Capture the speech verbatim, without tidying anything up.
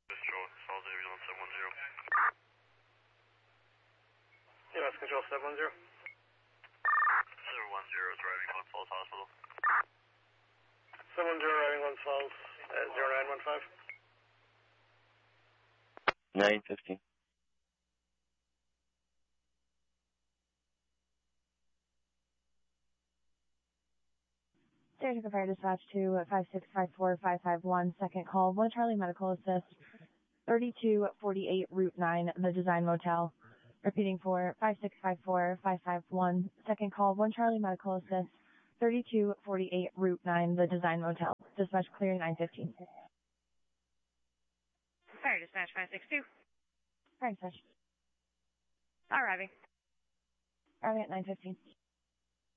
Control, Falls Ambulance seven one zero. U S Control seven one zero. seven one zero is arriving at Glens Falls Hospital. seven one zero arriving Glens Falls at zero nine one five. nine fifteen. Saratoga Fire Dispatch to five six five four five five one, second call, one Charlie Medical Assist, thirty-two forty-eight Route nine, the Design Motel. Repeating for five six five four five five one, second call, one Charlie Medical Assist, thirty-two forty-eight Route nine, the Design Motel. Dispatch clear nine fifteen. Fire Dispatch five six two. Fire Dispatch. Arriving. Arriving at nine fifteen.